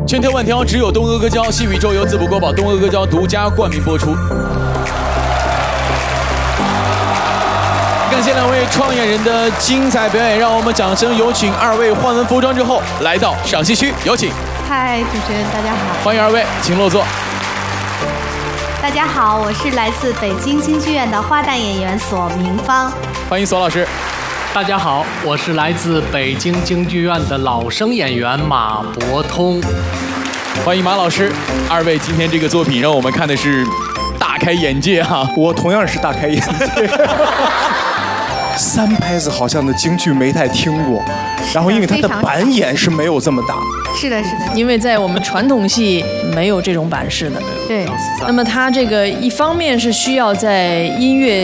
千挑万挑，只有东阿阿胶，细宇宙由自补国宝东阿阿胶独家冠名播出。感谢两位创业人的精彩表演，让我们掌声有请二位换完服装之后来到赏析区，有请。 嗨，主持人大家好， 欢迎二位，请落座。 大家好，我是来自北京京剧院的花旦演员索明芳， 欢迎索老师。 大家好，我是来自北京京剧院的老生演员马伯通， 欢迎马老师。二位今天这个作品让我们看的是大开眼界哈， 我同样是大开眼界。三拍子好像的京剧没太听过，然后因为它的板眼是没有这么大。 是的，是的， 因为在我们传统戏没有这种板式的。 对。 那么它这个一方面是需要在音乐